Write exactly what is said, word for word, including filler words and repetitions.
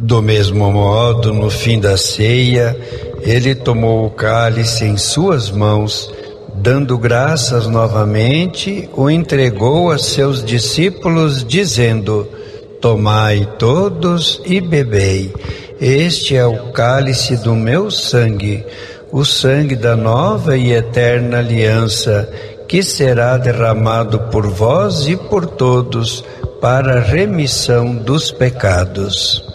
Do mesmo modo, no fim da ceia, ele tomou o cálice em suas mãos, dando graças novamente, o entregou a seus discípulos, dizendo: Tomai todos e bebei. Este é o cálice do meu sangue, o sangue da nova e eterna aliança, que será derramado por vós e por todos para a remissão dos pecados.